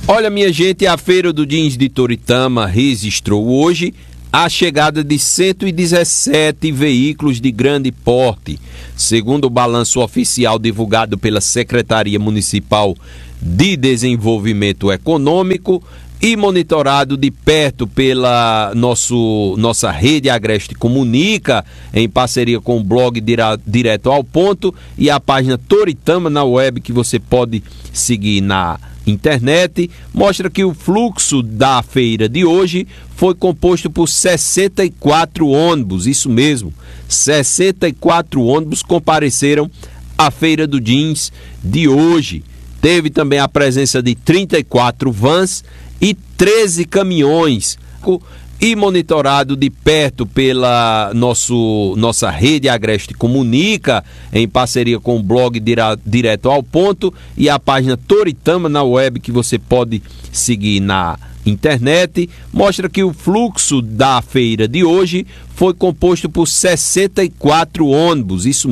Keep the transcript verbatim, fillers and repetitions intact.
Olha, minha gente, a Feira do Jeans de Toritama registrou hoje a chegada de cento e dezessete veículos de grande porte. Segundo o balanço oficial divulgado pela Secretaria Municipal de Desenvolvimento Econômico e monitorado de perto pela nosso, nossa rede Agreste Comunica, em parceria com o blog Direto ao Ponto e a página Toritama na web, que você pode seguir na internet, mostra que o fluxo da feira de hoje foi composto por sessenta e quatro ônibus, isso mesmo, sessenta e quatro ônibus compareceram à Feira do Jeans de hoje. Teve também a presença de trinta e quatro vans e treze caminhões, e monitorado de perto pela nosso, nossa rede Agreste Comunica, em parceria com o blog Direto ao Ponto e a página Toritama na web, que você pode seguir na internet, mostra que o fluxo da feira de hoje foi composto por sessenta e quatro ônibus, isso